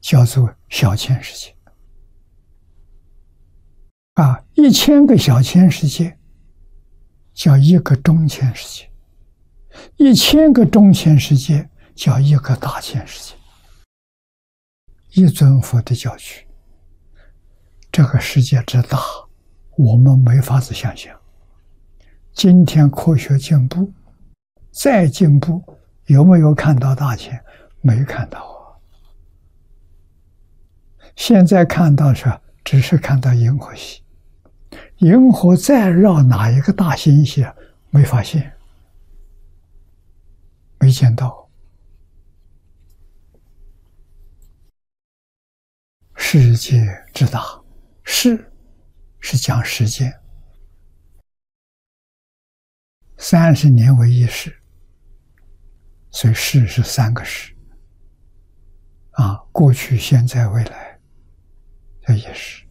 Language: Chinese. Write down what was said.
叫做小千世界。1000个小千世界叫一个中千世界，1000个中千世界叫一个大千世界。一尊佛的教区，这个世界之大，我们没法子想象。今天科学进步，再进步，有没有看到大千？没看到啊。现在看到只是看到银河系，银河再绕哪一个大星系没发现，没见到。世界之大，世是讲时间，30年为一世，所以世是3个世过去、现在、未来，这也是。